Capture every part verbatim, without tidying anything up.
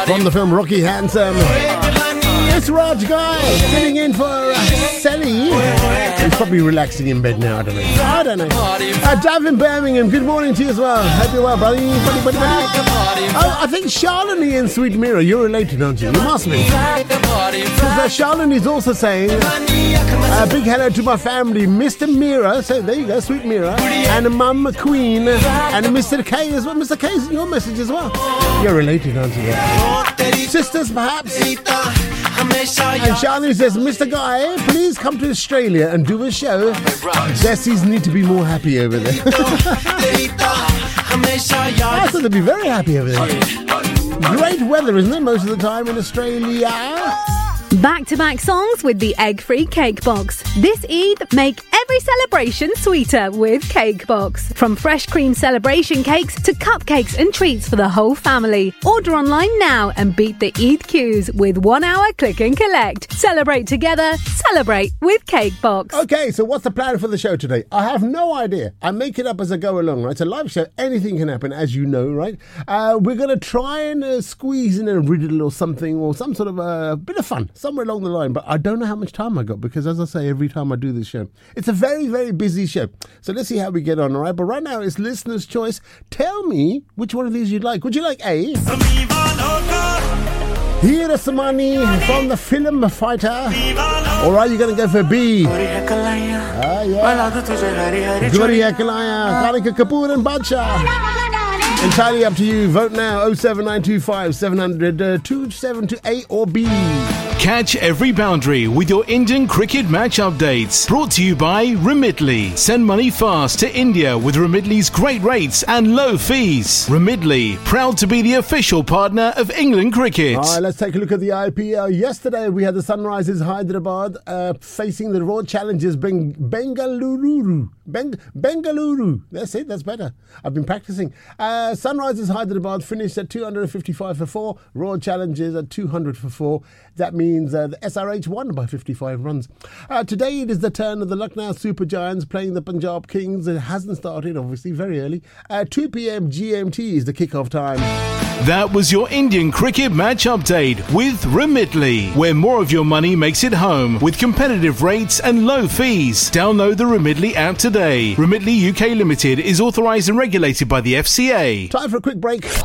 From the film Rocky Handsome, it's Raj Guy sitting in for uh, Sally. He's probably relaxing in bed now, I don't know. I don't know. Uh, Dav in Birmingham, good morning to you as well. Hope you're well, buddy. buddy, buddy, buddy. Oh, I think Charlene and Sweet Mira, you're related, aren't you? You must be. Because uh, Charlene is also saying, uh, big hello to my family, Mister Mira. So there you go, Sweet Mira. And Mum Queen. And Mister K as well. Mister K is in your message as well. You're related, aren't you? Sisters, perhaps? And Charlie says, Mister Guy, please come to Australia and do a show. Desi's need to be more happy over there. I thought they'd be very happy over there. Great weather, isn't it, most of the time in Australia? Back-to-back songs with the egg-free Cake Box. This Eid, make every celebration sweeter with Cake Box. From fresh cream celebration cakes to cupcakes and treats for the whole family. Order online now and beat the Eid queues with one-hour click and collect. Celebrate together, celebrate with Cake Box. Okay, so what's the plan for the show today? I have no idea. I make it up as I go along, right? It's a live show. Anything can happen, as you know, right? Uh, we're going to try and uh, squeeze in a riddle or something, or some sort of a uh, bit of fun. Somewhere along the line, but I don't know how much time I got because, as I say every time I do this show, it's a very, very busy show. So let's see how we get on, all right? But right now it's listener's choice. Tell me which one of these you'd like. Would you like A? Hira Samani from the film Fighter. Or are you going to go for B? Ah, yeah. Gloria Kalaya, Karika Kapoor and Badshah. Entirely up to you. Vote now. oh seven nine two five seven hundred uh, two seven two A or B. Catch every boundary with your Indian cricket match updates. Brought to you by Remitly. Send money fast to India with Remitly's great rates and low fees. Remitly, proud to be the official partner of England cricket. All right, let's take a look at the I P L. Yesterday we had the Sunrisers Hyderabad uh, facing the Royal Challengers Beng- Bengaluru. Beng- Bengaluru. That's it, that's better. I've been practicing. Uh, Sunrisers Hyderabad finished at two hundred fifty-five for four. Royal Challengers at two hundred for four. That means uh, the S R H won by fifty-five runs. Uh, today it is the turn of the Lucknow Super Giants playing the Punjab Kings. It hasn't started, obviously, very early. Uh, two p.m. G M T is the kickoff time. That was your Indian cricket match update with Remitly, where more of your money makes it home with competitive rates and low fees. Download the Remitly app today. Remitly U K Limited is authorised and regulated by the F C A. Time for a quick break. The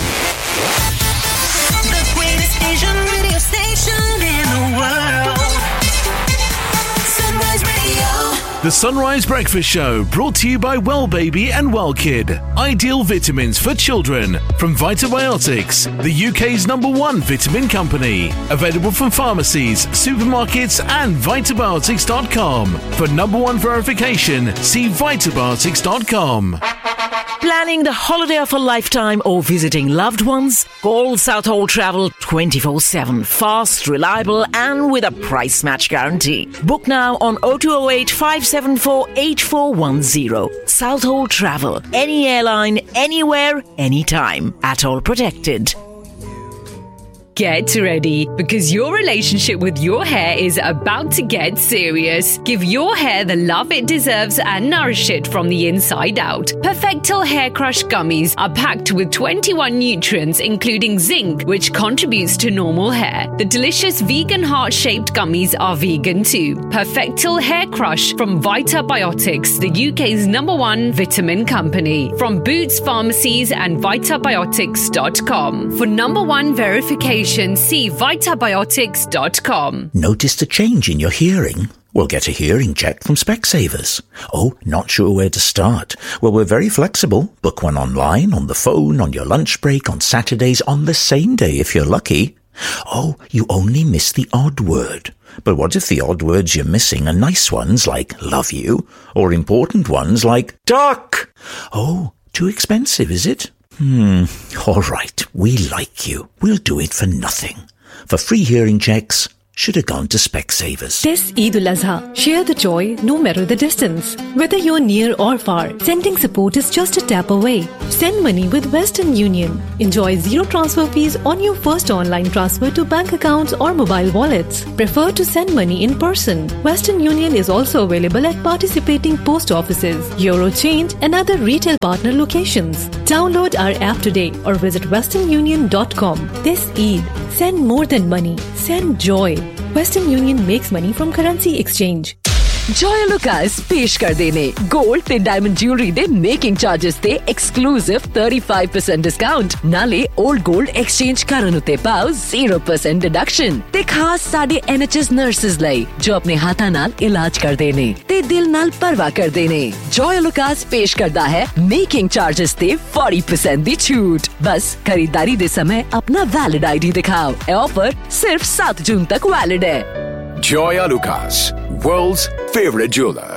greatest Asian radio station in the world. Sunrise Radio. The Sunrise Breakfast Show, brought to you by Well Baby and Well Kid. Ideal vitamins for children from Vitabiotics, the U K's number one vitamin company. Available from pharmacies, supermarkets and vitabiotics dot com. For number one verification, see vitabiotics dot com. Planning the holiday of a lifetime or visiting loved ones? Call Southall Travel twenty-four seven. Fast, reliable and with a price match guarantee. Book now on oh two oh eight, five seven four, eight four one oh. Southall Travel. Any airline, anywhere, anytime. At all protected. Get ready, because your relationship with your hair is about to get serious. Give your hair the love it deserves and nourish it from the inside out. Perfectil Hair Crush Gummies are packed with twenty-one nutrients, including zinc, which contributes to normal hair. The delicious vegan heart-shaped gummies are vegan too. Perfectil Hair Crush from Vitabiotics, the U K's number one vitamin company. From Boots Pharmacies and vitabiotics dot com. For number one verification, see vitabiotics dot com. Noticed a change in your hearing? Well, get a hearing check from Specsavers. Oh, not sure where to start? Well, we're very flexible. Book one online, on the phone, on your lunch break, on Saturdays, on the same day if you're lucky. Oh, you only miss the odd word. But what if the odd words you're missing are nice ones like love you, or important ones like duck? Oh, too expensive, is it? Hmm, all right, we like you. We'll do it for nothing. For free hearing checks, Should have gone to Specsavers. This Eid al-Azha, share the joy no matter the distance. Whether you're near or far, sending support is just a tap away. Send money with Western Union. Enjoy zero transfer fees on your first online transfer to bank accounts or mobile wallets. Prefer to send money in person. Western Union is also available at participating post offices, Eurochange and other retail partner locations. Download our app today or visit western union dot com. This Eid, send more than money. Send joy. Western Union makes money from currency exchange. Joya Lucas पेश कर देने gold ते diamond jewellery they making charges ते exclusive thirty-five percent discount नाले old gold exchange करन उते पाओ zero percent deduction ते खास साडे N H S नर्सेस लई जो अपने हाथां नाल इलाज कर देने ते दिल नाल परवाह कर देने Joya Lucas पेश करदा है मेकिंग चार्जेस ते forty percent दी छूट बस खरीदारी दे समय अपना वैलिड आईडी दिखाओ ए ऑफर सिर्फ सात जून तक वैलिड है Joya Lucas, world's favorite jeweler.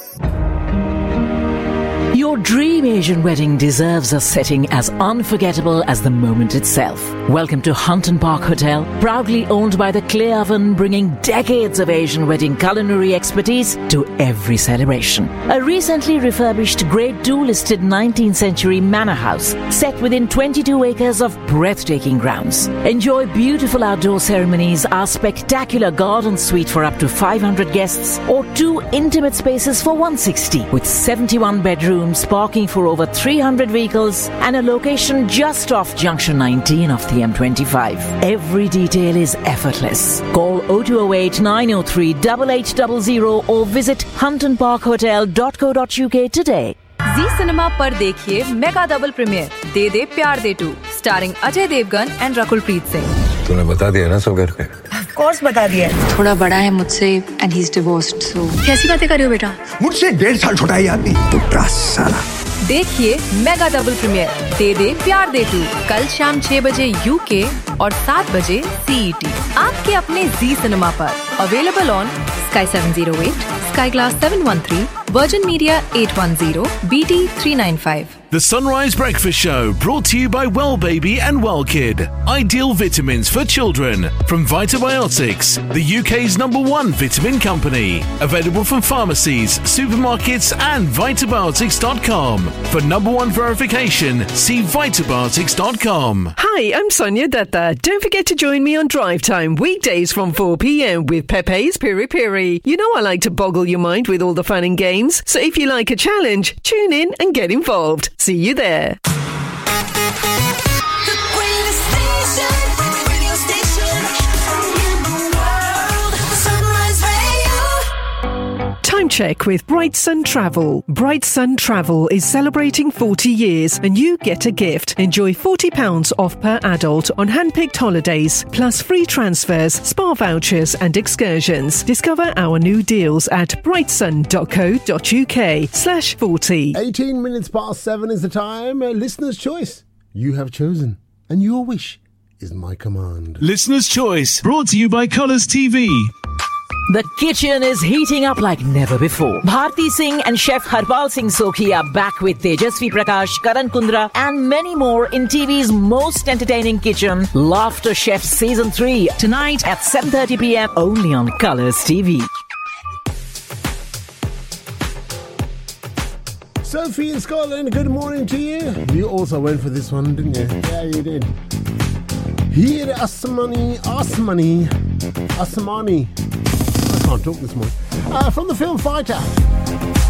Your dream Asian wedding deserves a setting as unforgettable as the moment itself. Welcome to Hunton Park Hotel, proudly owned by the Clay Oven, bringing decades of Asian wedding culinary expertise to every celebration. A recently refurbished Grade two listed nineteenth century manor house set within twenty-two acres of breathtaking grounds. Enjoy beautiful outdoor ceremonies, our spectacular garden suite for up to five hundred guests, or two intimate spaces for one hundred sixty with seventy-one bedrooms, parking for over three hundred vehicles, and a location just off Junction nineteen of the M twenty-five. Every detail is effortless. Call oh two oh eight, nine oh three, eight eight zero zero or visit hunton park hotel dot co dot u k today. Ji cinema पर देखिए mega double premiere दे दे प्यार दे to starring Ajay Devgan and Rakul Preet Singh. तूने बता दिया ना सब घर पे? ऑफ कोर्स बता दिया। थोड़ा बड़ा है मुझसे एंड ही इज डिवोर्स्ड सो कैसी बातें कर रहे हो बेटा? मुझसे डेढ़ साल छोटा है आदमी। तू ट्रस्ट साला। देखिए मेगा डबल प्रीमियर दे दे प्यार दे टू कल शाम छह बजे यूके और सात बजे सीईटी आपके अपने जी सिनेमा पर। Available on Sky seven oh eight, Sky Glass seven one three, Virgin Media eight one zero, B T three ninety-five. The Sunrise Breakfast Show, brought to you by Well Baby and Well Kid. Ideal vitamins for children from Vitabiotics, the U K's number one vitamin company. Available from pharmacies, supermarkets and vitabiotics dot com. For number one verification, see vitabiotics dot com. Hi, I'm Sonia Datta. Don't forget to join me on Drive Time, weekdays from four p.m. with Pepe's Piri Piri. You know I like to boggle your mind with all the fun and games, so if you like a challenge, tune in and get involved. See you there. Time check with Bright Sun Travel. Bright Sun Travel is celebrating forty years and you get a gift. Enjoy forty pounds off per adult on hand-picked holidays, plus free transfers, spa vouchers and excursions. Discover our new deals at brightsun dot co dot u k slash forty. eighteen minutes past seven is the time. Uh, listener's choice. You have chosen. And your wish is my command. Listener's Choice, brought to you by Colours T V. The kitchen is heating up like never before. Bharti Singh and Chef Harpal Singh Sokhi are back with Tejasvi Prakash, Karan Kundra and many more in T V's most entertaining kitchen, Laughter Chef Season three, tonight at seven thirty p.m. only on Colours T V. Sophie in Scotland, good morning to you. You also went for this one, didn't you? Yeah, you did. Here Asmani, Asmani, Asmani. I can't talk this morning. Uh, from the film Fighter.